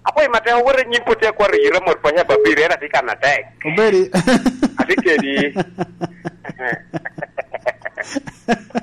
Apo imate wore nyimpote kwa rira mot panya babire na tika na tek. Oberi. Adike di.